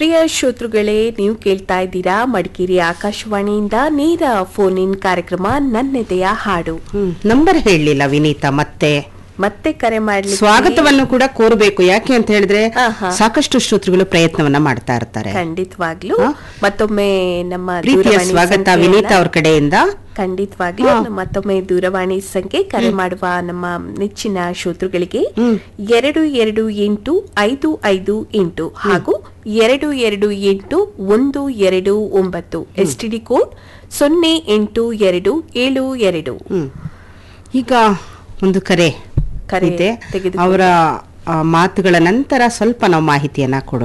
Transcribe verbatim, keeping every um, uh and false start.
ಪ್ರಿಯ ಶ್ರೋತೃಗಳೇ, ನೀವು ಕೇಳ್ತಾ ಇದ್ದೀರಾ ಮಡಿಕೇರಿ ಆಕಾಶವಾಣಿಯಿಂದ ನೇರ ಫೋನ್ ಇನ್ ಕಾರ್ಯಕ್ರಮ ನನ್ನೆದೆಯ ಹಾಡು. ನಂಬರ್ ಹೇಳಲಿಲ್ಲ ವಿನೀತಾ, ಮತ್ತೆ ಮತ್ತೆ ಕರೆ ಮಾಡಲಿ ಸ್ವಾಗತವನ್ನು ಕೂಡ ಕೋರಬೇಕು. ಯಾಕೆ ಅಂತ ಹೇಳಿದ್ರೆ ಸಾಕಷ್ಟು ಶ್ರೋತೃಗಳು ಪ್ರಯತ್ನವನ್ನ ಮಾಡ್ತಾ ಇರ್ತಾರೆ. ಖಂಡಿತವಾಗ್ಲೂ ಮತ್ತೊಮ್ಮೆ ನಮ್ಮ ಪ್ರೀತಿಯ ಸ್ವಾಗತ ವಿನೀತಾ ಅವ್ರ ಕಡೆಯಿಂದ. ಖಂಡಿತವಾಗ್ಲೂ ಮತ್ತೊಮ್ಮೆ ದೂರವಾಣಿ ಸಂಖ್ಯೆ ಕರೆ ಮಾಡುವ ನಮ್ಮ ನೆಚ್ಚಿನ ಶ್ರೋತೃಗಳಿಗೆ ಎರಡು ಎರಡು ಎಂಟು ಐದು ಐದು ಎಂಟು ಹಾಗೂ ಎರಡು ಎರಡು ಎಂಟು ಒಂದು ಎರಡು ಒಂಬತ್ತು ಎಸ್ ಟಿ ಡಿ ಕೋಡ್ ಸೊನ್ನೆ ಎಂಟು ಎರಡು ಏಳು ಎರಡು. ಈಗ ಒಂದು ಕರೆ ಕರೆ ಅವರ ಮಾತುಗಳ ನಂತರ ಸ್ವಲ್ಪ ನಾವು ಮಾಹಿತಿಯನ್ನ ಕೊಡೋಣ.